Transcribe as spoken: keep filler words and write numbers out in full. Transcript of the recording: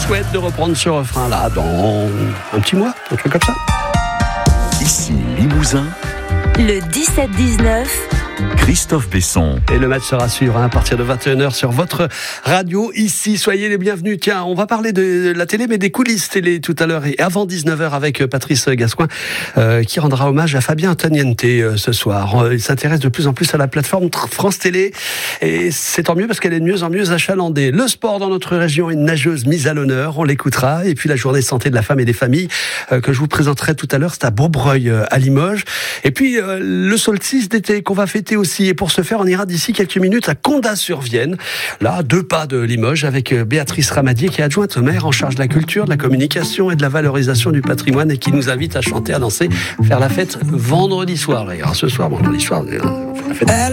souhaite de reprendre ce refrain-là dans un petit mois, un truc comme ça. Ici Limousin, le dix-sept dix-neuf. Christophe Besson. Et le match sera suivre hein, à partir de vingt et une heures sur votre radio ici. Soyez les bienvenus. Tiens, on va parler de la télé, mais des coulisses télé tout à l'heure et avant dix-neuf heures avec Patrice Gascoin euh, qui rendra hommage à Fabien Antoniente euh, ce soir. Euh, il s'intéresse de plus en plus à la plateforme France Télé et c'est tant mieux parce qu'elle est de mieux en mieux achalandée. Le sport dans notre région, une nageuse mise à l'honneur, on l'écoutera. Et puis la journée santé de la femme et des familles euh, que je vous présenterai tout à l'heure, c'est à Beaubreuil euh, à Limoges. Et puis euh, le solstice d'été qu'on va fêter aussi. Et pour ce faire, on ira d'ici quelques minutes à Condat-sur-Vienne, là, à deux pas de Limoges, avec Béatrice Ramadier, qui est adjointe au maire en charge de la culture, de la communication et de la valorisation du patrimoine et qui nous invite à chanter, à danser, faire la fête vendredi soir. D'ailleurs, ce soir, vendredi soir, on fait la fête.